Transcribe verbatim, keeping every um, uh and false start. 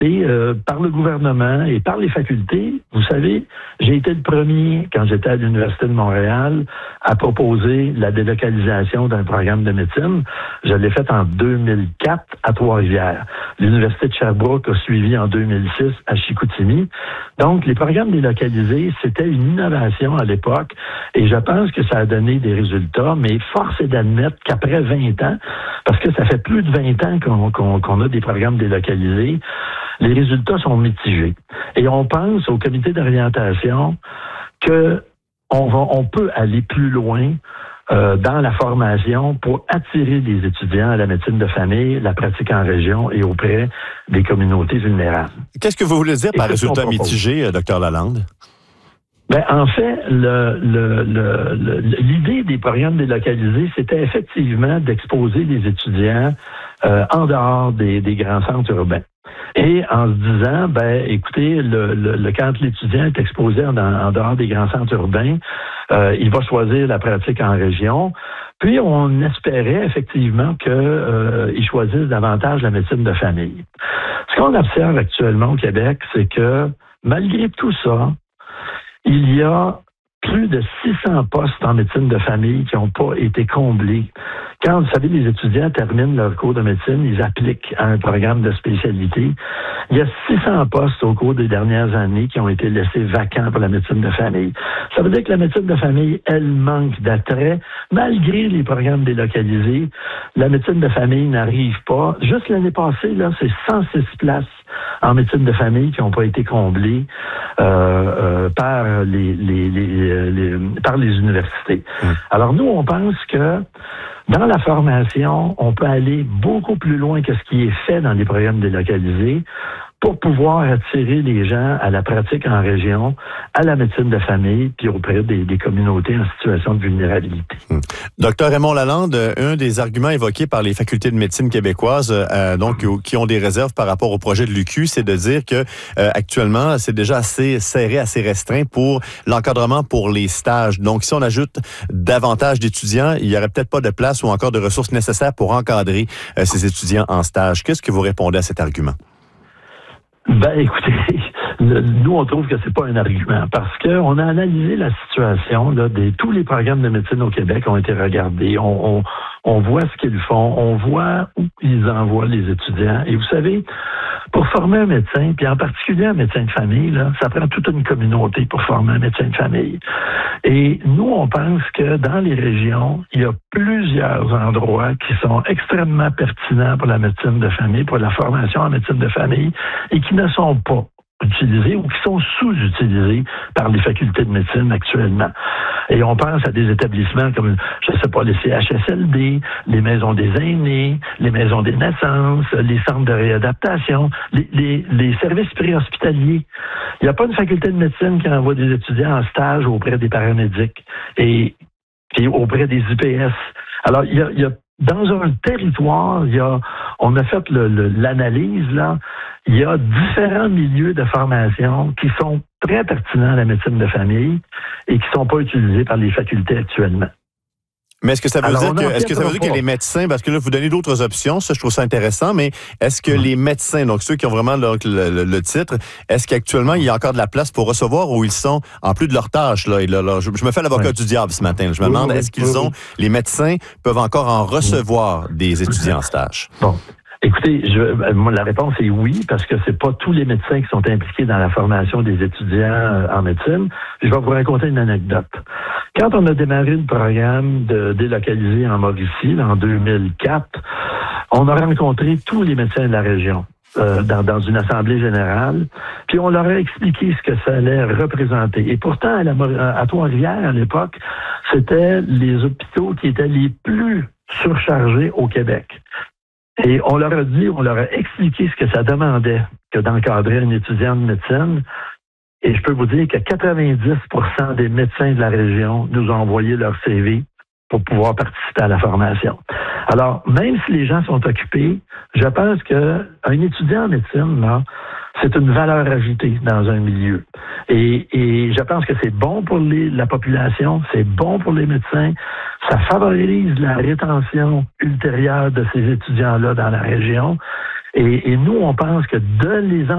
Et euh, par le gouvernement et par les facultés. Vous savez, j'ai été le premier, quand j'étais à l'Université de Montréal, à proposer la délocalisation d'un programme de médecine. Je l'ai fait en deux mille quatre à Trois-Rivières. L'Université de Sherbrooke a suivi en deux mille six à Chicoutimi. Donc, les programmes délocalisés, c'était une innovation à l'époque et je pense que ça a donné des résultats, mais force est d'admettre qu'après vingt ans, parce que ça fait plus de vingt ans qu'on, qu'on, qu'on a des programmes délocalisés, les résultats sont mitigés. Et on pense au comité d'orientation que on va, on peut aller plus loin euh, dans la formation pour attirer des étudiants à la médecine de famille, la pratique en région et auprès des communautés vulnérables. Qu'est-ce que vous voulez dire par résultat mitigé, docteur Lalande? Ben, en fait, le, le, le, le, l'idée des programmes délocalisés, c'était effectivement d'exposer les étudiants euh, en dehors des, des grands centres urbains. Et en se disant, ben, écoutez, le, le, le quand l'étudiant est exposé en, en dehors des grands centres urbains, euh, il va choisir la pratique en région. Puis on espérait effectivement qu'il euh, choisisse davantage la médecine de famille. Ce qu'on observe actuellement au Québec, c'est que malgré tout ça, il y a plus de six cents postes en médecine de famille qui n'ont pas été comblés. Quand, vous savez, les étudiants terminent leur cours de médecine, ils appliquent à un programme de spécialité. Il y a six cents postes au cours des dernières années qui ont été laissés vacants pour la médecine de famille. Ça veut dire que la médecine de famille, elle manque d'attrait. Malgré les programmes délocalisés, la médecine de famille n'arrive pas. Juste l'année passée, là, c'est cent six places en médecine de famille qui n'ont pas été comblées euh, euh, par les, les, les, les par les universités. Mmh. Alors nous, on pense que dans la formation, on peut aller beaucoup plus loin que ce qui est fait dans les programmes délocalisés pour pouvoir attirer les gens à la pratique en région, à la médecine de famille, puis auprès des, des communautés en situation de vulnérabilité. Hum. Docteur Raymond Lalande, un des arguments évoqués par les facultés de médecine québécoises, euh, donc hum. qui ont des réserves par rapport au projet de l'U Q, c'est de dire que euh, actuellement, c'est déjà assez serré, assez restreint pour l'encadrement pour les stages. Donc, si on ajoute davantage d'étudiants, il n'y aurait peut-être pas de place ou encore de ressources nécessaires pour encadrer euh, ces étudiants en stage. Qu'est-ce que vous répondez à cet argument? Ben, écoutez, le, nous, on trouve que c'est pas un argument parce que on a analysé la situation, là, des, tous les programmes de médecine au Québec ont été regardés. On, on, on voit ce qu'ils font, on voit où ils envoient les étudiants. Et vous savez, pour former un médecin, puis en particulier un médecin de famille, là, ça prend toute une communauté pour former un médecin de famille. Et nous, on pense que dans les régions, il y a plusieurs endroits qui sont extrêmement pertinents pour la médecine de famille, pour la formation en médecine de famille, et qui ne sont pas utilisés ou qui sont sous-utilisés par les facultés de médecine actuellement. Et on pense à des établissements comme, je ne sais pas, les C H S L D, les maisons des aînés, les maisons des naissances, les centres de réadaptation, les, les, les services préhospitaliers. Il n'y a pas une faculté de médecine qui envoie des étudiants en stage auprès des paramédics et, et auprès des I P S. Alors, il y a, il y a dans un territoire, il y a, on a fait le, le, l'analyse, là, il y a différents milieux de formation qui sont très pertinents à la médecine de famille et qui ne sont pas utilisés par les facultés actuellement. Mais est-ce que ça veut Alors, dire que, est-ce que ça veut dire que les médecins, parce que là, vous donnez d'autres options, ça, je trouve ça intéressant, mais est-ce que mmh. les médecins, donc ceux qui ont vraiment le, le, le titre, est-ce qu'actuellement, il y a encore de la place pour recevoir ou ils sont, en plus de leurs tâches, là, et là, là je, je me fais l'avocat oui. du diable ce matin, je me oui, demande, oui, est-ce qu'ils oui, ont, oui. les médecins peuvent encore en recevoir oui. des étudiants en stage? Bon. Écoutez, je, moi, la réponse est oui, parce que c'est pas tous les médecins qui sont impliqués dans la formation des étudiants en médecine. Je vais vous raconter une anecdote. Quand on a démarré le programme de délocaliser en Mauricie, en deux mille quatre, on a rencontré tous les médecins de la région. Euh, dans, dans une assemblée générale, puis on leur a expliqué ce que ça allait représenter. Et pourtant, à, la, à Trois-Rivières, à l'époque, c'était les hôpitaux qui étaient les plus surchargés au Québec. Et on leur a dit, on leur a expliqué ce que ça demandait que d'encadrer un étudiant de médecine. Et je peux vous dire que quatre-vingt-dix pour cent des médecins de la région nous ont envoyé leur C V pour pouvoir participer à la formation. Alors, même si les gens sont occupés, je pense qu'un étudiant en médecine, là, c'est une valeur ajoutée dans un milieu. Et, et je pense que c'est bon pour les, la population, c'est bon pour les médecins, ça favorise la rétention ultérieure de ces étudiants-là dans la région. Et, et nous, on pense que de les